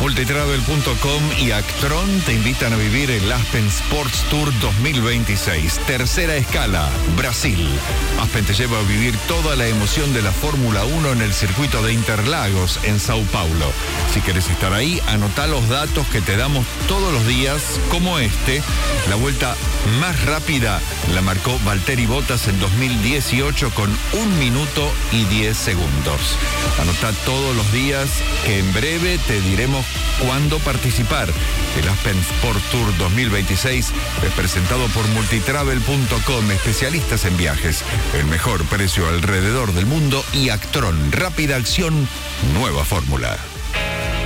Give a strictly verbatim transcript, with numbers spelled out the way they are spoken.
Multitravel punto com y Actron te invitan a vivir el Aspen Sports Tour dos mil veintiséis. Tercera escala, Brasil. Aspen te lleva a vivir toda la emoción de la Fórmula uno en el circuito de Interlagos, en Sao Paulo. Si querés estar ahí, anotá los datos que te damos todos los días, como este. La vuelta más rápida la marcó Valtteri Bottas en dos mil dieciocho con un minuto y diez segundos. Anotá todos los días que en breve te diremos cuándo participar. El Aspen Sport Tour dos mil veintiséis es presentado por Multitravel punto com, especialistas en viajes. El mejor precio alrededor del mundo y Actron, rápida acción, nueva fórmula.